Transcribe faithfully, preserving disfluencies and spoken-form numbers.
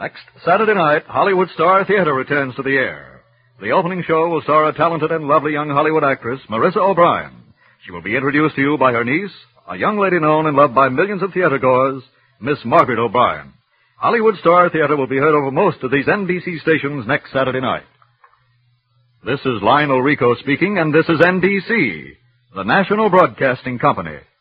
Next Saturday night, Hollywood Star Theater returns to the air. The opening show will star a talented and lovely young Hollywood actress, Marissa O'Brien. She will be introduced to you by her niece, a young lady known and loved by millions of theatergoers, Miss Margaret O'Brien. Hollywood Star Theater will be heard over most of these N B C stations next Saturday night. This is Lionel Rico speaking, and this is N B C, the National Broadcasting Company.